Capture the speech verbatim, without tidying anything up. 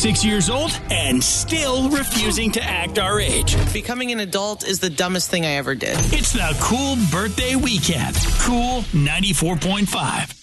twenty-six years old and still refusing to act our age. Becoming an adult is the dumbest thing I ever did. It's the Cool Birthday Weekend. Cool ninety-four point five.